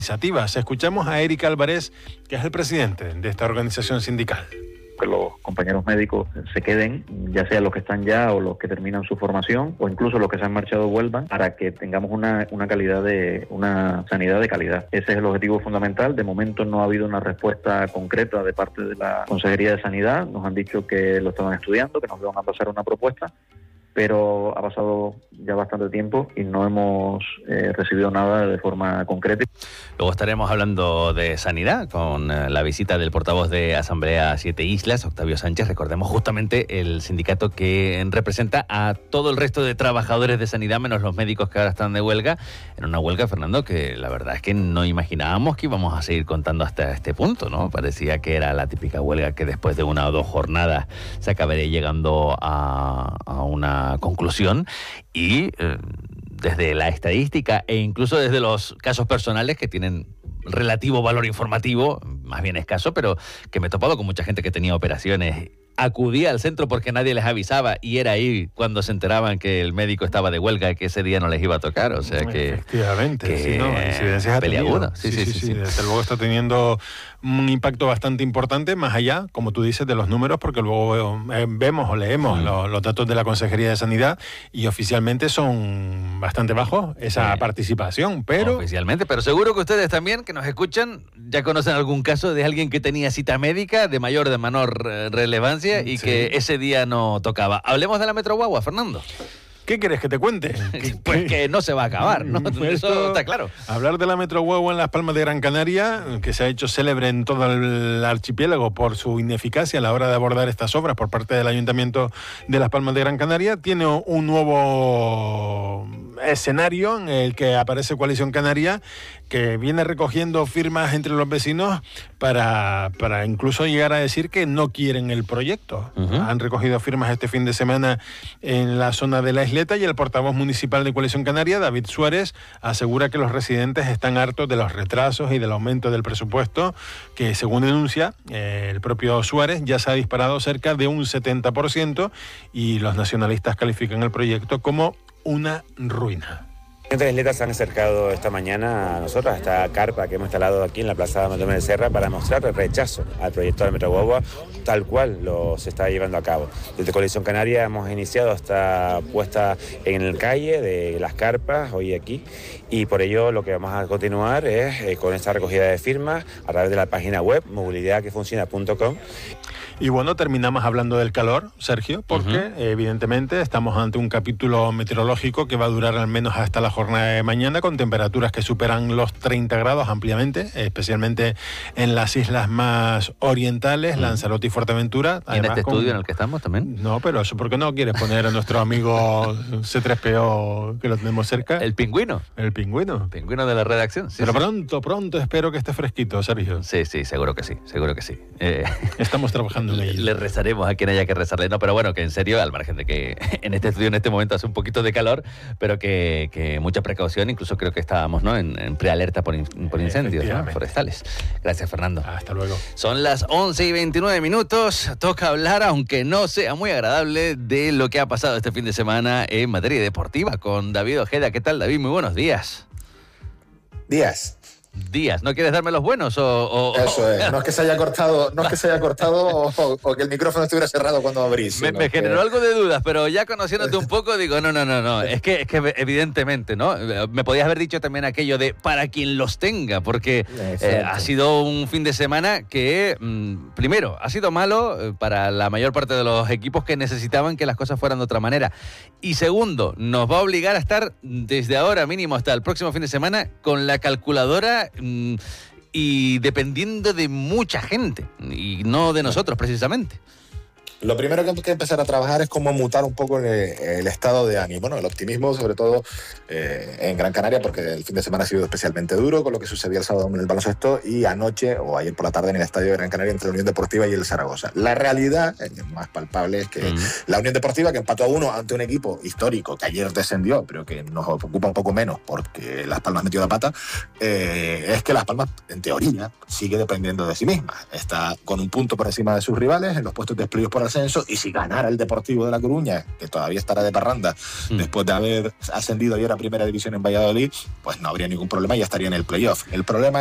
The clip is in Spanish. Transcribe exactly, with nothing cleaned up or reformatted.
iniciativas. Escuchamos a Eric Álvarez, que es el presidente de esta organización sindical. Que los compañeros médicos se queden, ya sea los que están ya o los que terminan su formación, o incluso los que se han marchado vuelvan, para que tengamos una, una calidad de una sanidad de calidad. Ese es el objetivo fundamental. De momento no ha habido una respuesta concreta de parte de la Consejería de Sanidad. Nos han dicho que lo estaban estudiando, que nos van a pasar una propuesta, pero ha pasado ya bastante tiempo y no hemos eh, recibido nada de forma concreta. Luego estaremos hablando de sanidad con eh, la visita del portavoz de Asamblea Siete Islas, Octavio Sánchez. Recordemos justamente el sindicato que representa a todo el resto de trabajadores de sanidad, menos los médicos que ahora están de huelga. En una huelga, Fernando, que la verdad es que no imaginábamos que íbamos a seguir contando hasta este punto, ¿no? Parecía que era la típica huelga que después de una o dos jornadas se acabaría llegando a, a una conclusión, y eh, desde la estadística e incluso desde los casos personales que tienen relativo valor informativo, más bien escaso, pero que me he topado con mucha gente que tenía operaciones, acudía al centro porque nadie les avisaba y era ahí cuando se enteraban que el médico estaba de huelga y que ese día no les iba a tocar. O sea que... Efectivamente, que sí, no, incidencias peliaguda. Sí sí sí, sí, sí, sí, desde luego está teniendo un impacto bastante importante, más allá, como tú dices, de los números, porque luego eh, vemos o leemos sí. los, los datos de la Consejería de Sanidad y oficialmente son bastante bajos esa sí. participación, pero... Oficialmente, pero seguro que ustedes también, que nos escuchan, ya conocen algún caso de alguien que tenía cita médica de mayor o de menor eh, relevancia y sí. que ese día no tocaba. Hablemos de la Metro Guagua, Fernando. ¿Qué quieres que te cuente? Pues que no se va a acabar, ¿no? Eso está claro. Hablar de la Metro Guagua en Las Palmas de Gran Canaria, que se ha hecho célebre en todo el archipiélago por su ineficacia a la hora de abordar estas obras por parte del Ayuntamiento de Las Palmas de Gran Canaria, tiene un nuevo escenario en el que aparece Coalición Canaria, que viene recogiendo firmas entre los vecinos para, para incluso llegar a decir que no quieren el proyecto. Uh-huh. Han recogido firmas este fin de semana en la zona de la Isleta y el portavoz municipal de Coalición Canaria, David Suárez, asegura que los residentes están hartos de los retrasos y del aumento del presupuesto, que según denuncia eh, el propio Suárez ya se ha disparado cerca de un setenta por ciento y los nacionalistas califican el proyecto como una ruina. Las Isletas se han acercado esta mañana a nosotros, a esta carpa que hemos instalado aquí en la Plaza Manuel de Serra, para mostrar el rechazo al proyecto de la Metro Guagua tal cual lo se está llevando a cabo. Desde Coalición Canaria hemos iniciado esta puesta en el calle de las carpas hoy aquí, y por ello lo que vamos a continuar es eh, con esta recogida de firmas a través de la página web movilidad que funciona punto com. Y bueno, terminamos hablando del calor, Sergio, porque uh-huh. evidentemente estamos ante un capítulo meteorológico que va a durar al menos hasta la jornada de mañana, con temperaturas que superan los treinta grados ampliamente, especialmente en las islas más orientales, uh-huh. Lanzarote y Fuerteventura. ¿Y en este con... estudio en el que estamos también? No, pero eso, ¿por qué no quieres poner a nuestro amigo C tres P O, que lo tenemos cerca? El pingüino. El pingüino. El pingüino de la redacción. Sí, pero sí. pronto, pronto espero que esté fresquito, Sergio. Sí, sí, seguro que sí, seguro que sí. Eh... Estamos trabajando. Le, le rezaremos a quien haya que rezarle. No, pero bueno, que en serio, al margen de que en este estudio en este momento hace un poquito de calor, pero que, que mucha precaución, incluso creo que estábamos, ¿no?, en, en prealerta por, in, por incendios, ¿no?, forestales. Gracias, Fernando. Hasta luego. Son las once y veintinueve minutos. Toca hablar, aunque no sea muy agradable, de lo que ha pasado este fin de semana en materia deportiva con David Ojeda. ¿Qué tal, David? Muy buenos días. Días. Días, ¿no quieres darme los buenos o...? o Eso es, no es que se haya cortado, no es que se haya cortado o, o que el micrófono estuviera cerrado cuando abrís. Me, me generó que... algo de dudas, pero ya conociéndote un poco digo, no, no, no, no, es que, es que evidentemente, ¿no? Me podías haber dicho también aquello de para quien los tenga, porque eh, ha sido un fin de semana que, mmm, primero, ha sido malo para la mayor parte de los equipos que necesitaban que las cosas fueran de otra manera, y segundo, nos va a obligar a estar desde ahora mínimo hasta el próximo fin de semana con la calculadora y dependiendo de mucha gente y no de nosotros precisamente. Lo primero que hay que empezar a trabajar es cómo mutar un poco el, el estado de ánimo, ¿no? El optimismo, sobre todo eh, en Gran Canaria, porque el fin de semana ha sido especialmente duro con lo que sucedió el sábado en el baloncesto y anoche o ayer por la tarde en el estadio de Gran Canaria entre la Unión Deportiva y el Zaragoza. La realidad eh, más palpable es que uh-huh. la Unión Deportiva, que empató a uno ante un equipo histórico que ayer descendió, pero que nos ocupa un poco menos porque Las Palmas metió la pata, eh, es que Las Palmas, en teoría, sigue dependiendo de sí misma. Está con un punto por encima de sus rivales en los puestos de playoff por descenso, y si ganara el Deportivo de La Coruña, que todavía estará de parranda, mm. después de haber ascendido ayer a Primera División en Valladolid, pues no habría ningún problema y ya estaría en el playoff. El problema